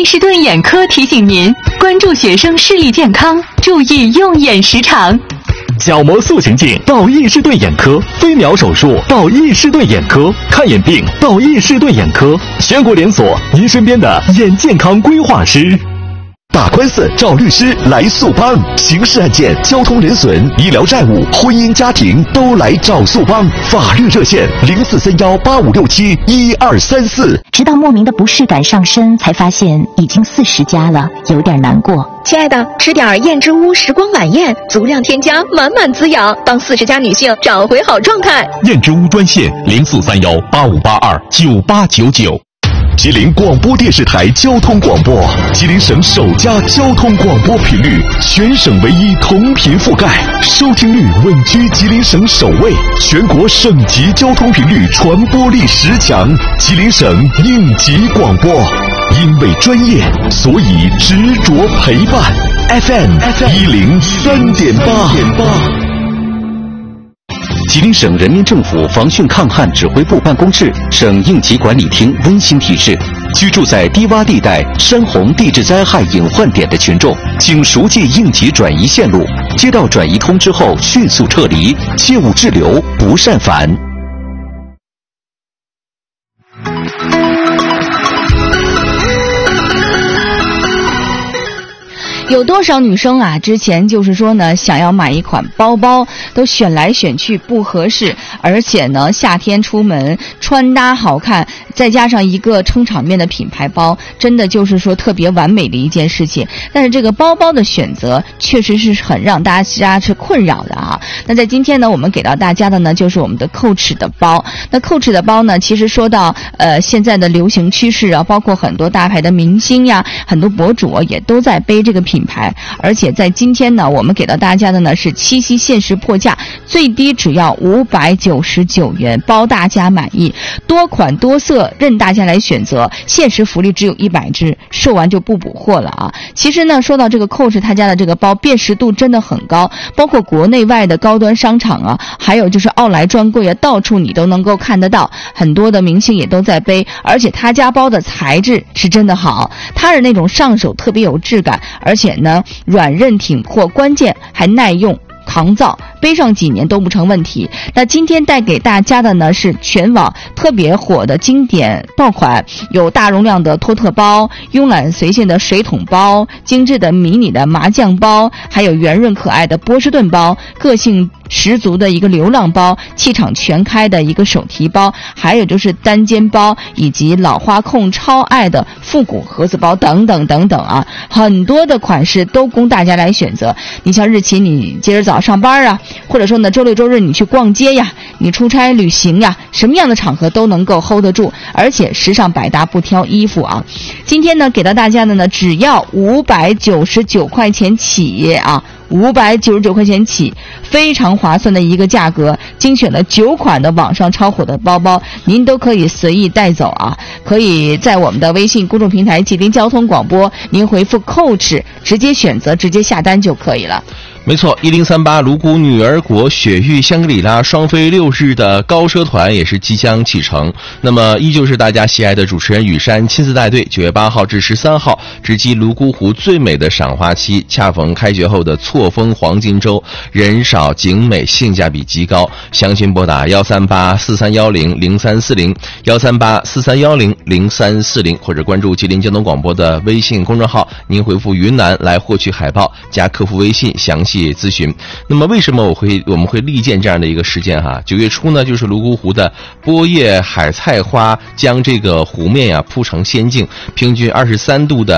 士顿眼科提醒您关注学生视力健康，注意用眼时长。 角膜塑形镜到易士顿眼科，飞秒手术到易士顿眼科，看眼病到易士顿眼科，全国连锁，您身边的眼健康规划师。 打官司找律师来速帮，刑事案件、交通人损、医疗债务、婚姻家庭都来找速帮。法律热线043185671234。 直到莫名的不适感上身，才发现已经40加了，有点难过。 亲爱的，吃点燕之屋时光晚宴，足量添加，满满滋养，帮40加女性找回好状态。 燕之屋专线043185829899。 吉林广播电视台交通广播，吉林省首家交通广播频率，全省唯一同频覆盖，收听率稳居吉林省首位，全国省级交通频率传播力10强，吉林省应急广播。因为专业，所以执着陪伴。FM 103.8。 吉林省人民政府防汛抗旱指挥部办公室、省应急管理厅温馨提示：居住在低洼地带、山洪地质灾害隐患点的群众，请熟记应急转移线路，接到转移通知后迅速撤离，切勿滞留，不擅返。 有多少女生啊，之前就是说呢，想要买一款包包，都选来选去不合适，而且呢，夏天出门穿搭好看，再加上一个撑场面的品牌包，真的就是说特别完美的一件事情。但是这个包包的选择确实是很让大家是困扰的啊。那在今天呢，我们给到大家的呢，就是我们的Coach的包。那Coach的包呢，其实说到现在的流行趋势啊，包括很多大牌的明星呀，很多博主也都在背这个品牌，而且在今天呢，我们给到大家的呢是7夕限时破价，最低只要599元，包大家满意，多款多色任大家来选择，限时福利只有100只，售完就不补货了啊。其实呢，说到这个Coach他家的这个包辨识度真的很高，包括国内外的高端商场啊，还有就是奥莱专柜啊，到处你都能够看得到，很多的明星也都在背，而且他家包的材质是真的好，它是那种上手特别有质感，而且呢软韧挺阔，关键还耐用抗造，背上几年都不成问题。那今天带给大家的呢是全网特别火的经典爆款，有大容量的托特包、慵懒随性的水桶包、精致的迷你的麻将包，还有圆润可爱的波士顿包，个性十足的一个流浪包，气场全开的一个手提包，还有就是单肩包，以及老花控超爱的复古盒子包等等等等啊，很多的款式都供大家来选择。你像日期你接着早上班啊，或者说呢周六周日你去逛街呀，你出差旅行呀，什么样的场合都能够 hold 得住，而且时尚百搭不挑衣服啊。今天呢给到大家的呢只要599块钱起啊，599块钱起，非常划算的一个价格，精选了9款的网上超火的包包，您都可以随意带走啊！可以在我们的微信公众平台吉林交通广播，您回复Coach，直接选择，直接下单就可以了。 没错，1038泸沽女儿国雪域香格里拉双飞6日的高奢团也是即将启程。那么依旧是大家喜爱的主持人雨山亲自带队，9月8号至13号，直击泸沽湖最美的赏花期，恰逢开学后的错峰黄金周，人少景美，性价比极高。详情拨打13843100340，13843100340，或者关注吉林交通广播的微信公众号，您回复云南来获取海报，加客服微信详细咨询。那么为什么我们会力荐这样的一个事件哈？9月初呢，就是泸沽湖的波叶海菜花将这个湖面铺成仙境，平均23度的